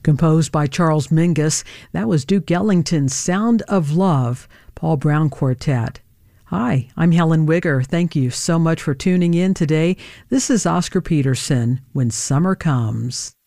Composed by Charles Mingus, that was Duke Ellington's Sound of Love, Paul Brown Quartet. Hi, I'm Helen Wigger. Thank you so much for tuning in today. This is Oscar Peterson, When Summer Comes.